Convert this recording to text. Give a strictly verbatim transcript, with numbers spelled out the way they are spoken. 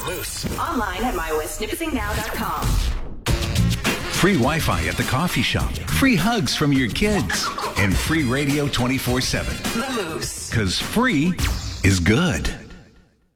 Moose. Online at my west nipissing now dot com. Free Wi-Fi at the coffee shop, free hugs from your kids, and free radio twenty-four seven. The Moose. Because free is good.